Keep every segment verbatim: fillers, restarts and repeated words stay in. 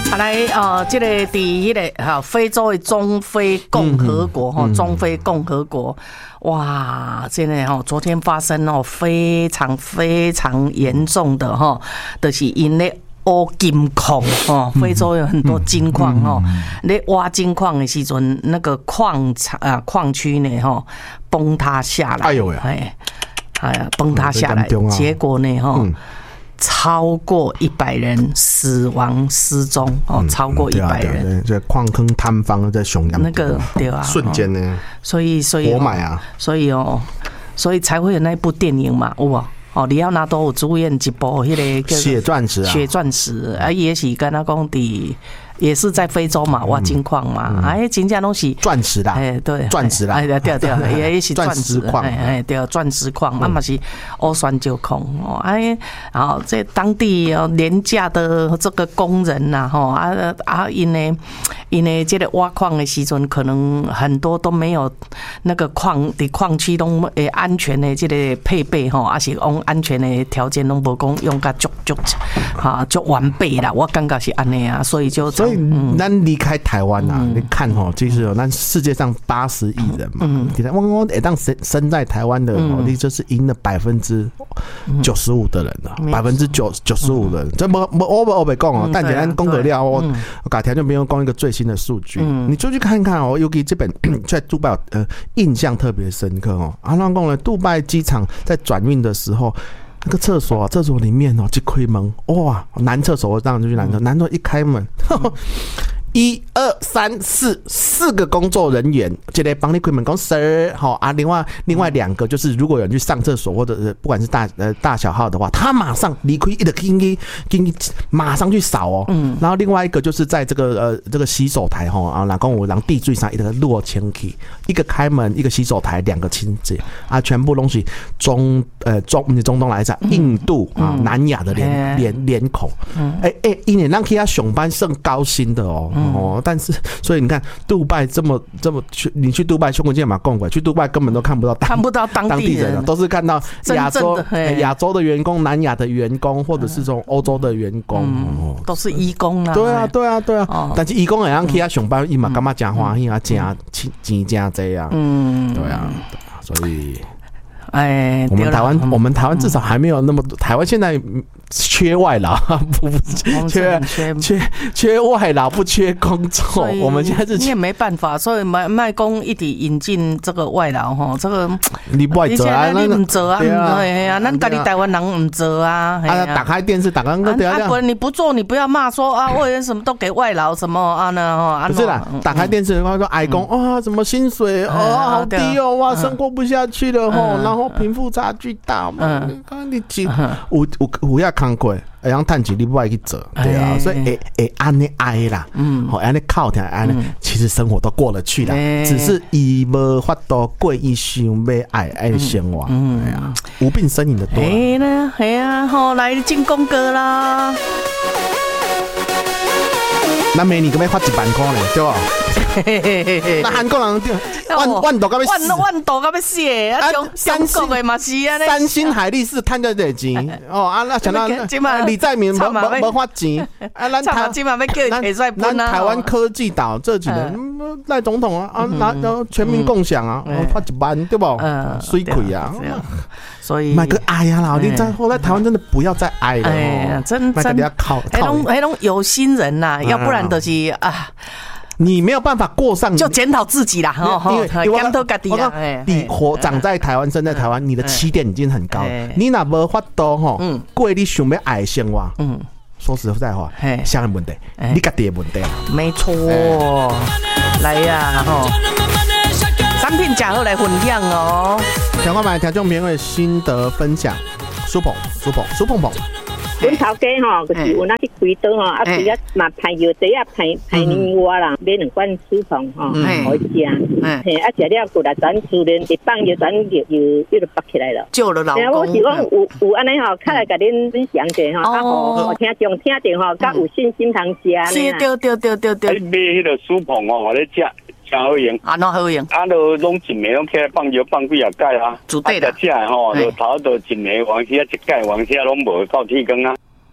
啊来呃，这个伫迄个哈非洲的中非共和国哈，中非共和国，哇，真的哈，昨天发生哦非常非常严重的哈，就是因咧挖金矿哦，非洲有很多金矿哦，咧挖金矿的时阵，那个矿场啊矿区呢哈崩塌下来，哎呦呀，哎，哎呀崩塌下来，结果呢哈。超过一百人死亡失踪哦，超过一百人。 这矿坑坍方在熊阳那个对啊， 瞬间呢， 所以所以活埋啊， 所以哦，所以才会有那部电影嘛，哇哦，里奥纳多有主演一部迄个血钻石啊， 血钻石啊，也是跟他讲的。也是在非洲嘛，挖金矿嘛，哎，真正拢是钻石啦， 哎，对， 钻石啦， 哎，对对，也是钻石矿， 哎，对，钻石矿，啊嘛是欧酸石矿，哦，哎，然后这当地哦廉价的这个工人呐，吼啊啊，因为因为这个挖矿的时阵，可能很多都没有那个矿的矿区拢诶安全的这个配备吼，啊是用安全的条件拢无讲用甲足足哈足完备啦，我感觉是安尼啊，所以就。 所以，咱离开台湾啊，嗯、你看哦，其实哦，咱世界上八十亿人嘛，嗯，我我哎，当生生在台湾的，哦，你就是赢了百分之九十五的人了，百分之九九十五的人，这没没我我没讲哦，但简单公德料，我改天就没有讲一个最新的数据，你出去看看哦，尤其这本在杜拜呃印象特别深刻哦，阿浪讲了，杜拜机场在转运的时候。那个厕所啊，厕所里面哦，一开门，哇，男厕所当然就去男厕，男厕一开门，呵呵一二三四四个工作人员，这个帮你开门讲 sir 好啊，另外另外两个就是如果有人去上厕所或者是不管是大呃大小号的话，他马上离开一个进去进去马上去扫哦，嗯，然后另外一个就是在这个呃这个洗手台哈啊，然后我让地最上一个落清气，一个开门一个洗手台两个清洁啊，全部东西中呃中不是中东来讲，印度啊、嗯、南亚的脸脸脸孔，哎哎，一年让其他上班剩高薪的哦。哦，但是所以你看，杜拜这么这么去，你去杜拜去过见嘛？共轨去杜拜根本都看不到看不到当地人， 都是看到亚洲亚洲的员工、南亚的员工，或者是从欧洲的员工， 嗯、都是义工啊。 对啊，对啊，对啊。哦、但是义工也让其他上班，伊嘛感觉真欢喜啊，真钱真多啊。嗯，对啊，所以。哎，我们台湾，嗯、我们台湾至少还没有那么多。台湾现在缺外劳，不不缺缺缺外劳，不缺工作。我们现在是你也没办法，所以卖卖工一直引进这个外劳哈，这个你不会做啊， 你唔做啊，对啊，咱家己台湾人唔做啊。 啊，打开电视，打开个啊，不，你不做，你不要骂说啊，为什么都给外劳什么啊呢？ 不是啦，打开电视的话说，哎公啊，怎么薪水哦好低哦，哇，生活不下去了吼，然后。然后贫富差距大嘛，嗯，你你有有有要看过，会让趁钱你不爱去做，对啊，所以会会安尼爱啦，嗯，好安尼靠天安尼，其实生活都过得去啦，只是伊无法度过伊想要爱爱的生活，嗯，哎呀，无病呻吟的多， 哎呢，哎呀，好来进攻歌啦。 那每年可要发一万块呢，对吧？那韩国人万万度到要死， 万万度到要死啊！中中国的嘛是啊， 三星海力士赚到这钱哦啊！那想到李在明无无无发钱啊！咱台今晚要叫伊提出来分啊！ 台湾科技岛这几年赖总统啊啊，拿全民共享啊，发一万对不？水亏啊！ 所以买个哀呀啦！你在后来台湾真的不要再哀了哦， 真真要靠那种那种有心人呐，要不然就是啊。 你没有办法过上， 就检讨自己啦，因为检讨自己啦。 你活长在台湾，生在台湾，你的起点已经很高，你哪无法度吼过你想要爱的生活？嗯，说实在话，啥个问题？你家己的问题。 没错，来呀吼，产品假后来分享哦。 听我们听众朋友的心得分享，苏鹏，苏鹏，苏鹏鹏。 阮头家吼，就是有那去开刀吼，啊，伊啊嘛排药剂啊，排排年外啦，买两罐舒鹏吼，好食。嘿，啊食了过来转自然一放药转又又又就拔起来了， 救了老公。 我是讲有有安尼吼，较来甲恁分享者吼，啊好，听众听着吼，较有信心通食安尼啦。对对对对对。 你买迄个舒鹏哦，互你食。真好用， 啊，哪好用？ 啊，都拢一暝拢起来放药放几啊盖啊， 煮对的。 食食吼，就头都一暝，往时啊一盖，往时啊拢无到天光啊。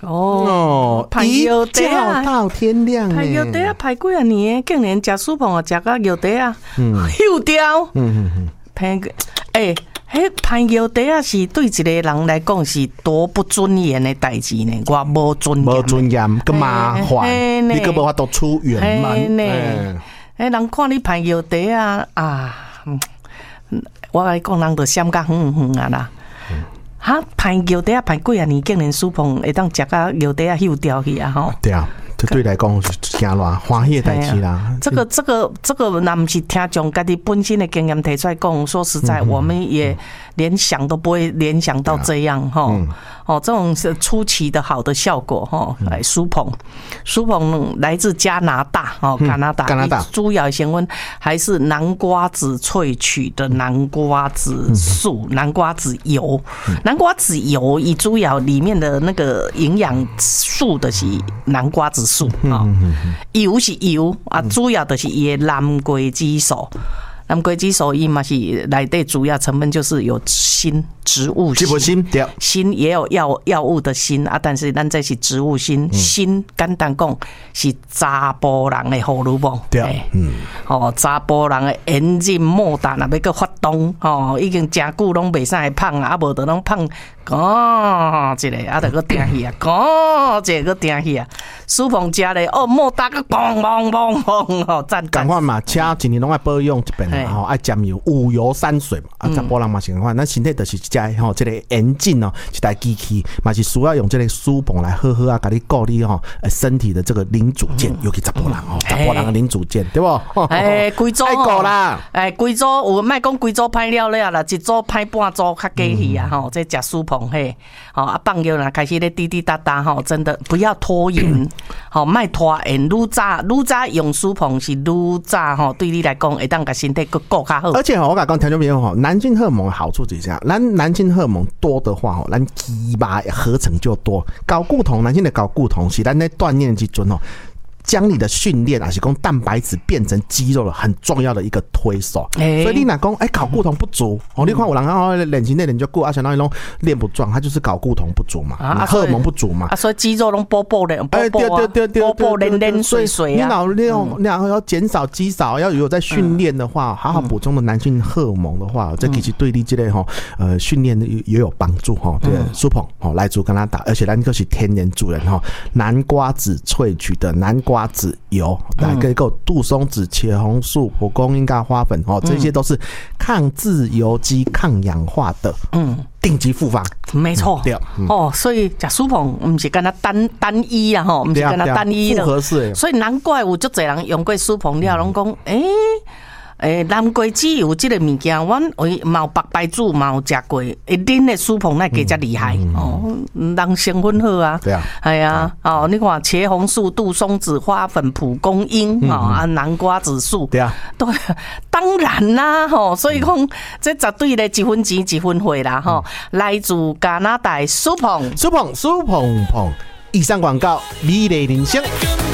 哦，排药茶啊，到天亮呢。 排药茶啊，排几啊年，竟然食苏碰啊，食到药茶啊，休掉。嗯嗯嗯，排个诶。迄排药茶啊，是对一个人来讲是多不尊严的代志呢。我无尊严， 无尊严，个麻烦，你个无法度出远门。 诶，诶，人看你排药茶啊啊，我来讲，人就闪甲远远啊啦。哈，排药茶排几啊年，竟然苏碰会当食到药茶啊休掉去啊吼。 对啊。这对来讲是惊乱欢喜的代志啦。 这个、这个、这个，那不是听众家己本身的经验提出来讲。说实在，我们也连想都不会联想到这样哈。哦，这种是出奇的好的效果哈。来，苏鹏，苏鹏来自加拿大哦，加拿大， 加拿大主要成分还是南瓜子萃取的南瓜子素、南瓜子油。南瓜子油以主要里面的那个营养素的是南瓜子素。哦，油是油啊，主要就是伊的蓝桂激素。蓝桂激素伊嘛是内底主要成分就是有锌，植物锌，锌也有药药物的锌啊，但是咱这是植物锌，锌简单讲是查甫人的荷尔蒙。对，嗯，哦，查甫人的炎症末大若要个发动，哦，已经真久拢袂使胖啊，啊无得拢胖。哦，一个啊，得个定去啊，哦，一个定去啊，苏碰食咧，哦，莫打个砰砰砰砰哦，赞！ 赶快嘛，车一年拢爱保养一遍嘛，吼，爱沾油，五油三水嘛，啊，查甫人嘛是共款，咱身体就是一只吼，这个眼镜哦，一台机器，嘛是需要用这个苏碰来好好啊，甲你顾你吼，身体的这个零组件，尤其查甫人吼，查甫人的零组件，对不？ 哎，规组爱顾啦， 哎，规组有莫讲规组歹了了啦，一组歹半组较假去啊，吼，这食苏碰。嘿，好啊！放药啦，开始咧滴滴答答吼，真的不要拖延，好，卖拖延，愈早愈早用苏碰是愈早吼，对你来讲会当甲身体顾顾较好。 而且吼，我甲讲听众朋友吼，男性荷尔蒙的好处就是这样，咱男性荷尔蒙多的话吼，咱肌肉合成就多。睾固酮，男性的睾固酮是咱在锻炼之中吼。将你的训练啊，是讲蛋白质变成肌肉了，很重要的一个推手。欸、所以你若讲，哎、欸，睾固酮不足，哦、嗯，你看有人啊，练习那练就过，啊，相当于拢练不壮，他就是睾固酮不足嘛，啊、荷尔蒙不足嘛， 啊，所以肌肉拢波波的，波波啊，波波连连水水啊。 你老你要你要减少肌少，要有在训练的话，好好补充的男性荷尔蒙的话，这其实对你这类哈呃训练也有帮助哈。对，苏鹏哦，来自加拿大，而且咱都是天然主人哈，南瓜子萃取的南瓜。瓜子油，来个够杜松子、茄红素、蒲公英跟花粉哦，这些都是抗自由基、抗氧化的，嗯，顶级复方。 没错，对、嗯、哦，所以食苏碰不是跟他单单一啊，吼，不是跟他单一的， 复合式。 所以难怪有足侪人用过苏碰了，拢讲诶。诶，南瓜子有这个物件，阮为嘛有白白煮，嘛有食过。诶，恁的苏碰那加遮厉害、嗯、哦，人成分好啊。对啊，系啊，哦，你看茄红素、杜松子、花粉、蒲公英啊、嗯哦，南瓜子素。对啊，对，当然啦，吼，所以讲、嗯、这绝对咧一分钱一分货啦，吼、嗯。来自加拿大苏碰， 苏碰苏碰碰，以上广告，美丽人生。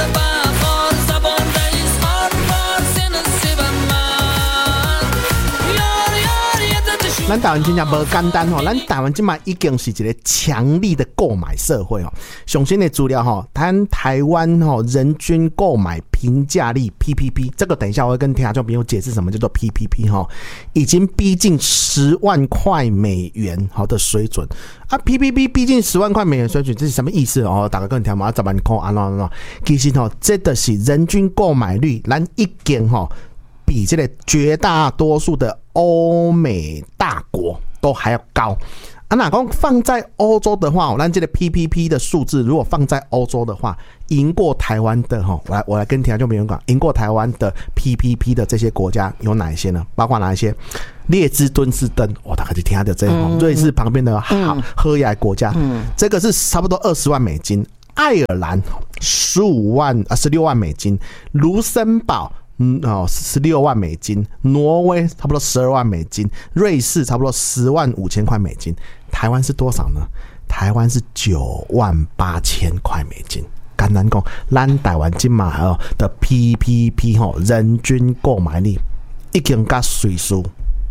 咱台湾真正无简单吼，咱台湾即卖已经是一个强力的购买社会吼。上新的资料吼，咱台湾吼人均购买平价力 P P P， 这个等一下我会跟听众朋友解释什么叫做 P P P 吼，已经逼近十万块美元好的水准啊 ！P P P 逼近十万块美元水准，这是什么意思哦？大家跟听嘛，十万块安怎安怎？其实吼，这的是人均购买率，咱已经吼。比这个绝大多数的欧美大国都还要高啊！哪讲放在欧洲的话，咱这个 P P P 的数字，如果放在欧洲的话，赢过台湾的哈，我来我来跟听众朋友讲，赢过台湾的 P P P 的这些国家有哪一些呢？包括哪一些？列支敦士登，我、哦、大概就听到这个、嗯、瑞士旁边的好喝雅国家、嗯，这个是差不多二十万美金。爱尔兰十五万啊，十六万美金。卢森堡。嗯哦，十六万美金，挪威差不多十二万美金，瑞士差不多十万五千块美金，台湾是多少呢？台湾是九万八千块美金。简单讲，咱台湾今嘛哦的 P P P 吼，人均购买力已经甲瑞士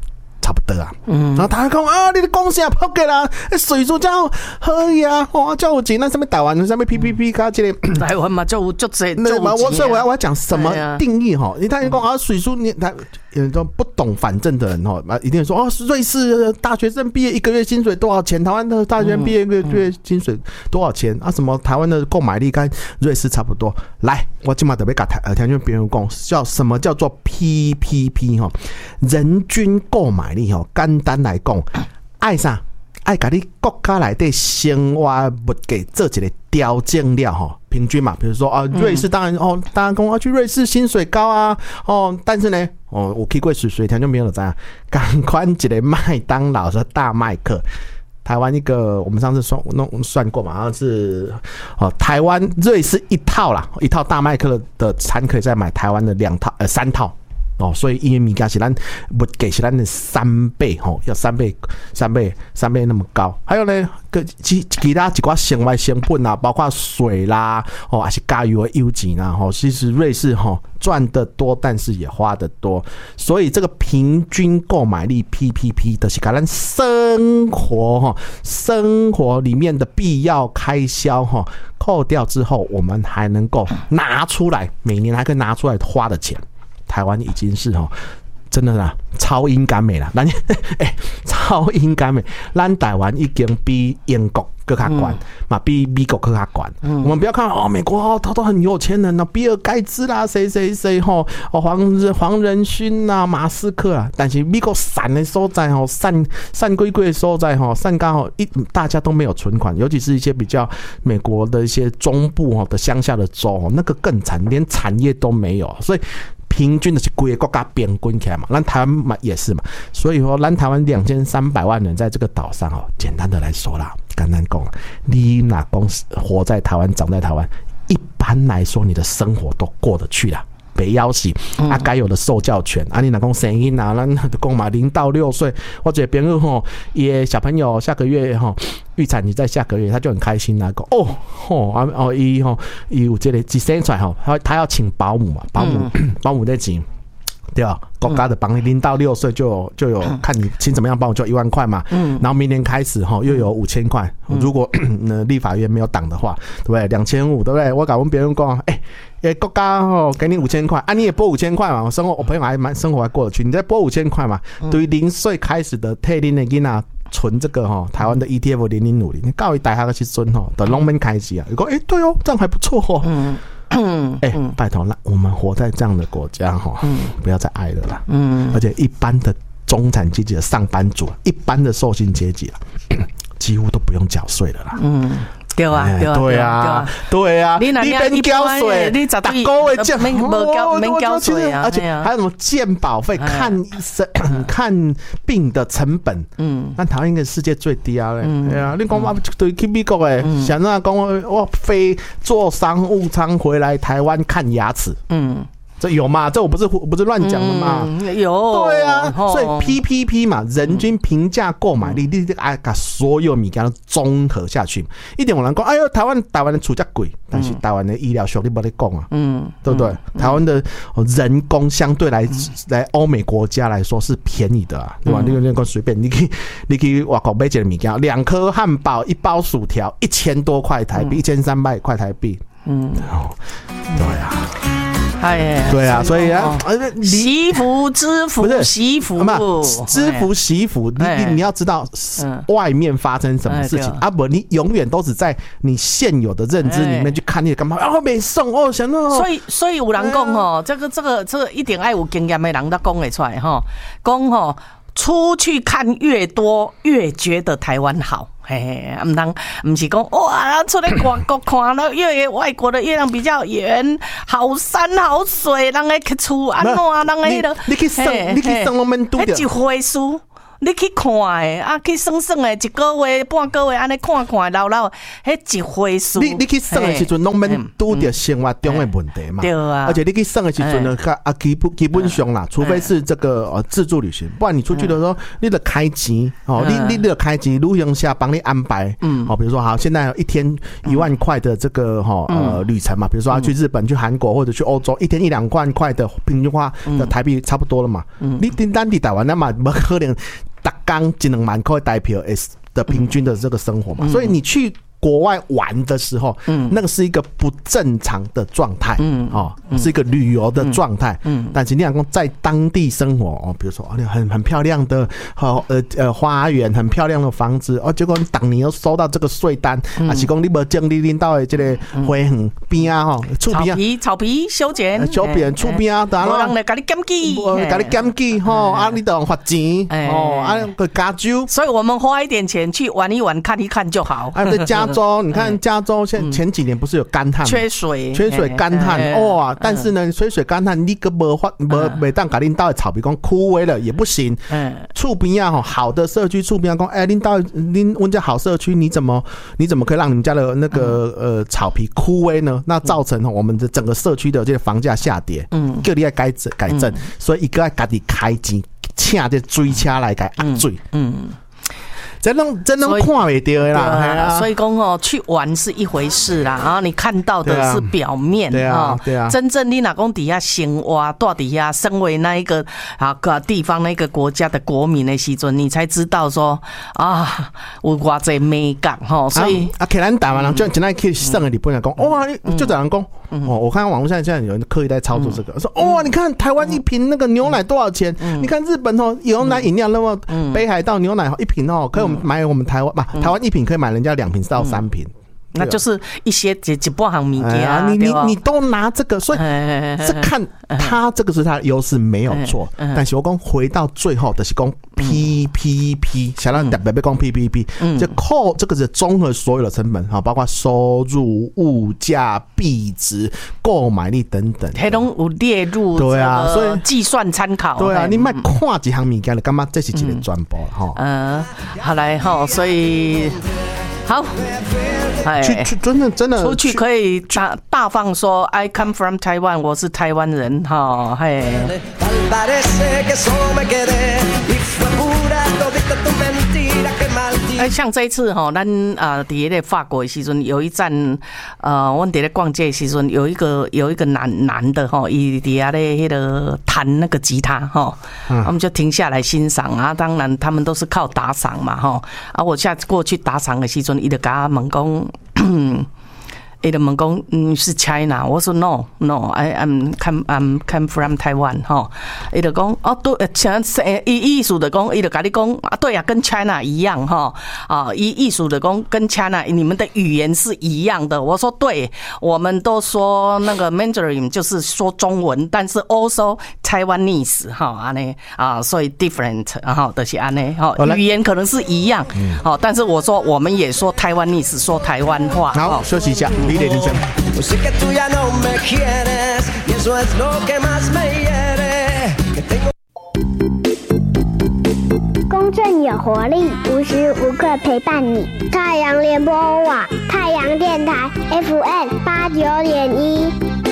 差不多啊。嗯，然后台湾讲啊，你的贡献扑嘅啦，水素叫可以啊，哇，叫我钱那上面台湾上面 P P P 加这个台湾嘛就就这， 那我所以我要我要讲什么定义哈？你台湾讲啊，水素你他有人说不懂反正的人哈，一定说哦，瑞士大学生毕业一个月薪水多少钱？台湾的大学生毕业一个月薪水多少钱啊？什么台湾的购买力跟瑞士差不多？来，我今嘛特别跟台呃台湾别人讲，叫什么叫做 P P P 哈？人均购买力哈，简单来讲，爱啥？爱把你国家内的生活物价做一个调整了哈，平均嘛，比如说啊，瑞士当然哦，当然讲要去瑞士薪水高啊，哦，但是呢，哦，我去过水水田就没有这样，赶快一个麦当劳和大麦克。台湾一个，我们上次算弄算过嘛，好像是哦，台湾瑞士一套啦，一套大麦克的餐可以再买台湾的两套呃三套。哦，所以因为物价是咱物价是咱的三倍吼，要三倍、三倍、三倍那么高。还有呢，其其他几寡生活成本啊，包括水啦，哦，还是加油的油钱啦，吼，其实瑞士吼赚得多，但是也花得多。所以这个平均购买力 P P P 的是把咱生活哈，生活里面的必要开销哈扣掉之后，我们还能够拿出来，每年还可以拿出来花的钱。台湾已经是哦，真的啦，超英赶美啦，咱哎，超英赶美，咱台湾已经比英国更加管嘛，比美国更加管。嗯、我们不要看哦，美国哦，他都很有钱人呢，比尔盖茨啦，谁谁谁吼，哦黄黄仁勋啦，马斯克啊，但是美国散的所在吼，散散归归的所在吼，散刚好一大家都没有存款，尤其是一些比较美国的一些中部的乡下的州，那个更惨，连产业都没有，所以。平均的是规个国家平均起来嘛，咱台湾嘛也是嘛，所以说咱台湾两千三百万人在这个岛上哦，简单的来说啦，简单讲，你哪公活在台湾，长在台湾，一般来说你的生活都过得去啦。北要死啊，该有的受教权啊，你哪讲生囡啊，咱讲嘛零到六岁，或者别人吼，也小朋友下个月吼预产期在下个月，他就很开心啦，讲哦吼啊哦伊吼伊有这个一生出来吼，他他要请保姆嘛，保姆、嗯、保姆的钱。对啊，国家的帮你零到六岁就有就有看你请怎么样帮我就一万块嘛，嗯，然后明年开始哈又有五千块，如果呢立法院没有挡的话，对不对？两千五，对不对？我敢问别人讲，哎、欸，国家哦给你五千块啊，你也拨五千块嘛，我生活我朋友还蛮生活还过得去，你再拨五千块嘛，对于零岁开始的退龄的囡仔存这个哈台湾的 E T F 零零五零，你告一大下个去存哈，等农民开始啊，你讲哎对哦，这样还不错哦。嗯哎、欸，拜托，那我们活在这样的国家哈，嗯、不要再爱了啦。嗯，而且一般的中产阶级的上班族，一般的受薪阶级几乎都不用缴税了啦。嗯。 对啊，对啊， 对啊，对啊，你免交税， 你十个月交免无交免交税啊， 而且还有什么健保费、看医生、看病的成本，嗯，那台湾应该是世界最低啊嘞，对啊，你讲我对去美国诶，想那讲我飞坐商务舱回来台湾看牙齿，嗯。这有嘛？这我不是不是乱讲的嘛、 嗯？有， 对啊，所以 P P P 嘛，人均平价购买力，你啊把所有米给它综合下去，一点我能讲，哎呦，台湾台湾的厝价贵，但是台湾的医疗效率没得讲啊，嗯，对不对？嗯、台湾的人工相对来、嗯、来欧美国家来说是便宜的啊，对吧？嗯、你那个随便，你可以你可以外国买一个米给两颗汉堡，一包薯条，一千多块台币，一千三百块台币，嗯，对啊。 哎， 对啊，所以啊， 惜福知福，不是惜福嘛？ 知福惜福，你你你要知道外面发生什么事情啊！不，你永远都只在你现有的认知里面去看，你干嘛？啊，没送哦，想到。 所以，所以有人讲哦，这个这个这个一定爱有经验的人都讲得出来哈，讲吼。出去看越多，越觉得台湾好。嘿嘿，唔通唔是讲哇，出来外国看了越外国的月亮比较圆，好山好水，人个去厝安怎，人个迄个， 你去生，你去生我们都的， 一回事。 你去看诶，啊，去算算诶，一个月、半个月安尼看看，老老，迄一回数。 你你去算诶时阵，拢免拄着生活中诶问题嘛。 对啊。 而且你去算诶时阵呢，啊基本基本上啦，除非是这个呃自助旅行，不然你出去的时候，你得开钱哦，你你得开钱，旅行社帮你安排。嗯。哦，比如说好，现在有一天一万块的这个哈呃旅程嘛，比如说要去日本、去韩国或者去欧洲，一天一两万块的平均花的台币差不多了嘛。嗯。你你咱伫台湾那嘛，不可能。打工一两万块台币的平均的这个生活嘛，嗯、所以你去国外玩的时候，嗯，那个是一个不正常的状态，嗯，哦，是一个旅游的状态，嗯，但是你讲在当地生活哦，比如说哦，很很漂亮的哦呃呃花园，很漂亮的房子哦，结果你当年又收到这个税单，嗯、啊，是讲你无整理领到的这个花园边啊吼，厝边草皮草皮修剪， 修剪厝边啊，当然，无人来甲你检举， 甲你检举吼，啊，你得罚钱哦，啊个加州， 所以我们花一点钱去玩一玩，看一看就好， 啊，在加州，你看加州现前几年不是有干旱， 缺水， 缺水干旱哇！但是呢，缺水干旱，你个无法无每当甲恁到的草皮讲枯萎了也不行。嗯，厝边啊，好的社区厝边讲，哎，恁到恁阮家好社区，你怎么你怎么可以让你们家的那个呃草皮枯萎呢？那造成我们的整个社区的这个房价下跌。嗯，叫你要改正改正，所以一个要家己开钱，请这水车来改压水。嗯。真能真能看袂到的啦， 啊、所以讲哦，去玩是一回事啦，然后你看到的是表面， 对啊，对啊， 真正你哪讲底下生活，到底下身为那一个啊个地方那个国家的国民的时阵，你才知道说啊，有偌济美感哈，所以啊，可能台湾人就现在去省的日本人讲，哇，就这样讲哦，我看网络上现在有人刻意在操作这个，说哇，你看台湾一瓶那个牛奶多少钱？你看日本哦，牛奶饮料那么北海道牛奶一瓶哦，可以买我们台湾嘛，台湾一瓶可以买人家两瓶到三瓶。 那就是一些几几波行物件、 哎啊，你你你都拿这个，所以是看他这个是他的优势没有错，但是我讲回到最后的是讲 P P P， 想让特别别讲 P P P， 就扣这个是综合所有的成本哈，包括收入、物价、币值、购买力等等， 它都有列入对啊，所以计算参考。 对啊，你卖看几行物件，你干嘛这是一个专播哈？ 嗯，好来哈，所以。好， 去去真的真的出去可以大大放说 I come from Taiwan， 我是台湾人哈，嘿。哎，像这一次哈，咱啊，伫咧法国的时阵，有一站，呃，我伫咧逛街的时阵，有一个有一个男男的哈，伊底下咧迄个弹那个吉他哈，我们就停下来欣赏啊。当然，他们都是靠打赏嘛哈。啊，我下次过去打赏的时阵，伊就甲我问讲。伊就问讲，嗯，是 China， 我说 no no，I I'm come I'm come from Taiwan 哈，伊就讲哦对，像伊意思的讲，伊就跟你讲啊，对呀、啊，跟 China 一样哈，啊，伊意思的讲跟 China 你们的语言是一样的，我说对，我们都说那个 Mandarin 就是说中文，但是 also Taiwanese 哈，安尼啊，所以 different 哈，就是安尼哈，语言可能是一样，好、嗯，但是我说我们也说 Taiwanese， 说台湾话。 好，休息一下。李磊先生。 公正有活力，无时无刻陪伴你。太阳联播网，太阳电台 F M 八九点一。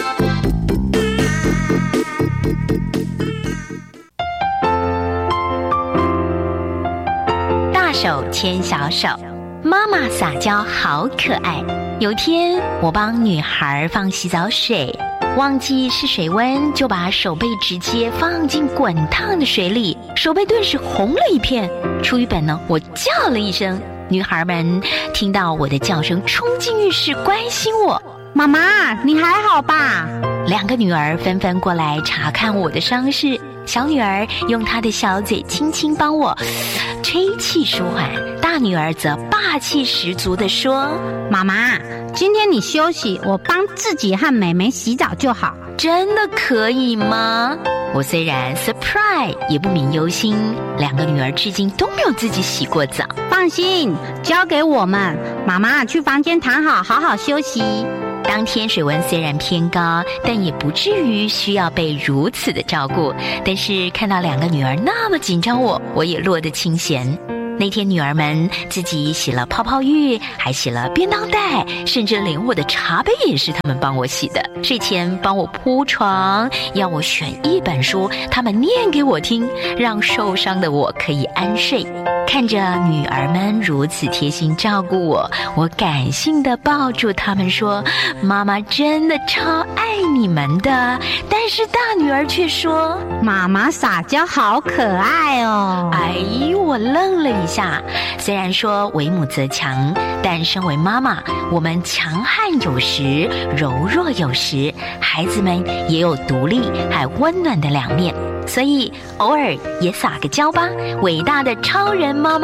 大手牵小手，妈妈撒娇好可爱。有天我帮女孩放洗澡水，忘记试水温，就把手背直接放进滚烫的水里，手背顿时红了一片。出于本能，我叫了一声，女孩们听到我的叫声，冲进浴室关心我。 妈妈，你还好吧？ 两个女儿纷纷过来查看我的伤势，小女儿用她的小嘴轻轻帮我吹气舒缓，大女儿则霸气十足地说： 妈妈，今天你休息，我帮自己和妹妹洗澡就好。 真的可以吗？我虽然 surprise， 也不免忧心，两个女儿至今都没有自己洗过澡。 放心，交给我们，妈妈去房间躺好，好好休息。 当天水温虽然偏高，但也不至于需要被如此的照顾。但是看到两个女儿那么紧张我，我也落得清闲。那天女儿们自己洗了泡泡浴，还洗了便当袋，甚至连我的茶杯也是他们帮我洗的。睡前帮我铺床，要我选一本书，他们念给我听，让受伤的我可以安睡。看着女儿们如此贴心照顾我，我感性地抱住她们说：“妈妈真的超爱你们的。”但是大女儿却说：“ 妈妈撒娇好可爱哦。” 哎，我愣了一下。虽然说为母则强，但身为妈妈，我们强悍有时，柔弱有时，孩子们也有独立还温暖的两面。所以偶尔也撒个娇吧，伟大的超人妈妈。